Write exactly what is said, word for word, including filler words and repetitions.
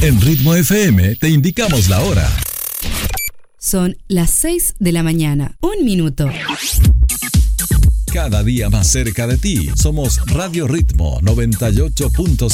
En Ritmo F M te indicamos la hora. Son las seis de la mañana, un minuto. Cada día más cerca de ti. Somos Radio Ritmo noventa y ocho punto cinco.